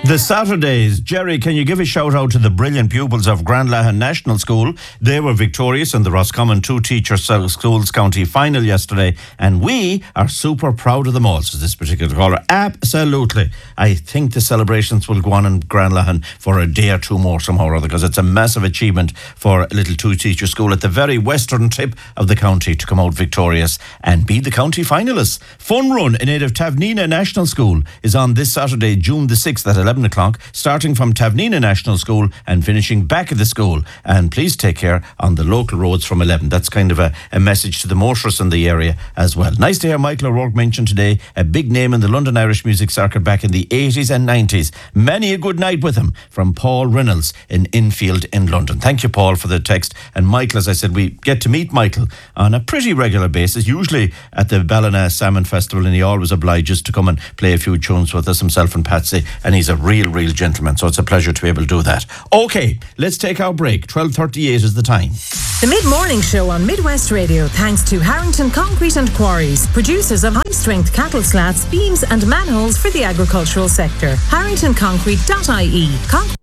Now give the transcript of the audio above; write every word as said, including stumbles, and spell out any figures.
The Saturdays. Jerry, can you give a shout out to the brilliant pupils of Grandlahan National School? They were victorious in the Roscommon Two Teacher Schools County Final yesterday, and we are super proud of them all, says this particular caller. Absolutely. I think the celebrations will go on in Grandlahan for a day or two more somehow or other, because it's a massive achievement for a little two teacher school at the very western tip of the county to come out victorious and be the county finalists. Fun Run in aid of Tavnina National School is on this Saturday, June the sixth at eleven o'clock, starting from Tavnina National School and finishing back at the school. And please take care on the local roads from eleven. That's kind of a, a message to the motorists in the area as well. Nice to hear Michael O'Rourke mention today, a big name in the London Irish music circuit back in the eighties and nineties. Many a good night with him, from Paul Reynolds in Infield in London. Thank you, Paul, for the text. And Michael, as I said, we get to meet Michael on a pretty regular basis, usually at the Ballina Salmon Festival, and he always obliges to come and play a few tunes with us, himself and Patsy, and he's a real, real gentleman, so it's a pleasure to be able to do that. Okay, let's take our break. twelve thirty-eight is the time. The Mid-Morning Show on Midwest Radio, thanks to Harrington Concrete and Quarries, producers of high-strength cattle slats, beams and manholes for the agricultural sector. harrington concrete dot I E. Con-